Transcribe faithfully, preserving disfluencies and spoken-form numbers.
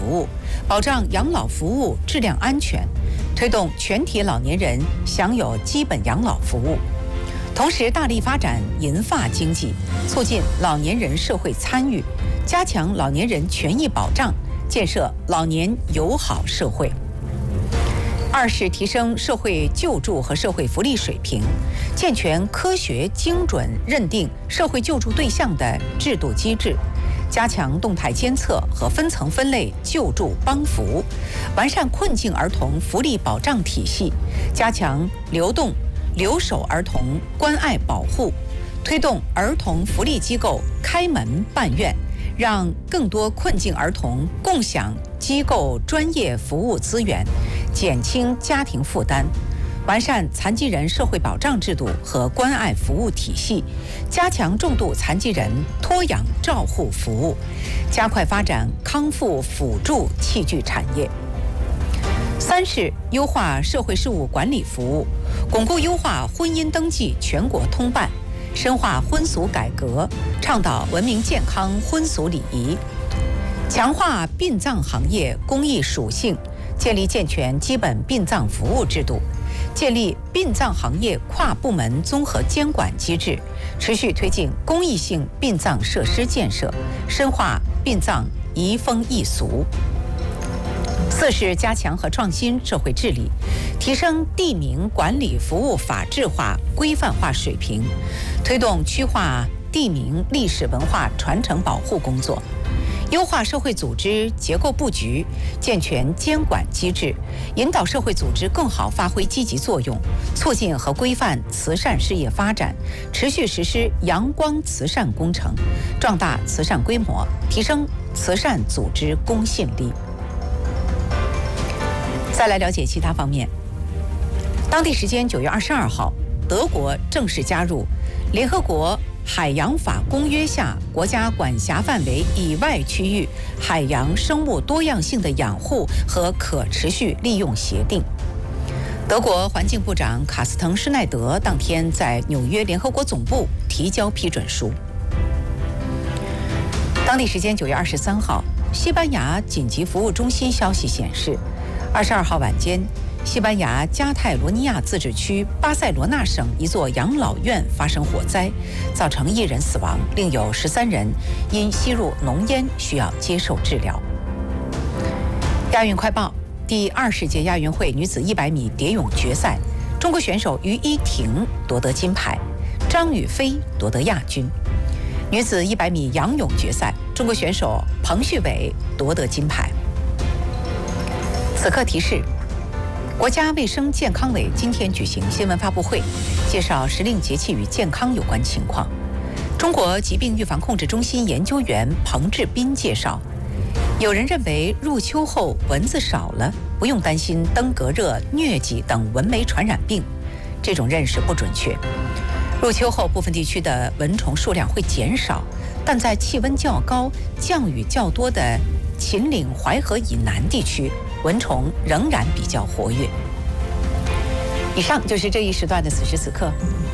服务，保障养老服务质量安全，推动全体老年人享有基本养老服务。同时，大力发展银发经济，促进老年人社会参与，加强老年人权益保障，建设老年友好社会。二是提升社会救助和社会福利水平，健全科学精准认定社会救助对象的制度机制，加强动态监测和分层分类救助帮扶，完善困境儿童福利保障体系，加强流动留守儿童关爱保护，推动儿童福利机构开门办院，让更多困境儿童共享机构专业服务资源，减轻家庭负担，完善残疾人社会保障制度和关爱服务体系，加强重度残疾人托养照护服务，加快发展康复辅助器具产业。三是优化社会事务管理服务，巩固优化婚姻登记全国通办，深化婚俗改革，倡导文明健康婚俗礼仪，强化殡葬行业公益属性，建立健全基本殡葬服务制度，建立殡葬行业跨部门综合监管机制，持续推进公益性殡葬设施建设，深化殡葬移风易俗。四是加强和创新社会治理，提升地名管理服务法治化、规范化水平，推动区划地名历史文化传承保护工作，优化社会组织结构布局，健全监管机制，引导社会组织更好发挥积极作用，促进和规范慈善事业发展，持续实施阳光慈善工程，壮大慈善规模，提升慈善组织公信力。再来了解其他方面。当地时间九月二十二号，德国正式加入联合国海洋法公约下国家管辖范围以外区域海洋生物多样性的养护和可持续利用协定。德国环境部长卡斯滕施奈德当天在纽约联合国总部提交批准书。当地时间九月二十三号，西班牙紧急服务中心消息显示，二十二号晚间，西班牙加泰罗尼亚自治区巴塞罗那省一座养老院发生火灾，造成一人死亡，另有十三人因吸入浓烟需要接受治疗。亚运快报：第二十届亚运会女子一百米蝶泳决赛，中国选手于依婷夺得金牌，张雨霏夺得亚军。女子一百米仰泳决赛，中国选手彭旭伟夺得金牌。此刻提示：国家卫生健康委今天举行新闻发布会，介绍时令节气与健康有关情况。中国疾病预防控制中心研究员彭志斌介绍，有人认为入秋后蚊子少了，不用担心登革热、疟疾等蚊媒传染病，这种认识不准确。入秋后部分地区的蚊虫数量会减少，但在气温较高、降雨较多的秦岭淮河以南地区，蚊虫仍然比较活跃。以上就是这一时段的此时此刻。